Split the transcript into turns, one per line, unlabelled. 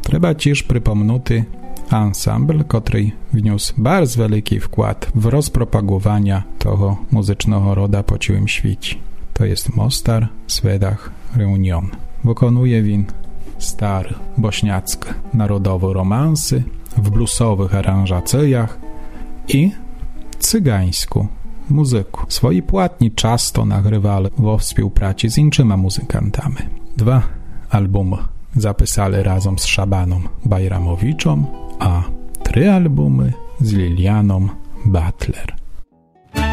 Треба тіж припомнути ансамбль, котрий wniósł bardzo wielki wkład w rozpropagowanie tego muzycznego roda po całym świecie. To jest Mostar Svedach Reunion. Wykonuje win stare bośniackie narodowe romansy w bluesowych aranżacjach i cygańską muzykę. Swoi płatni często nagrywali we współpracy z innymi muzykantami. 2 albumy zapisali razem z Szabaną Bajramowiczem, a 3 albumy z Lilianą Butler.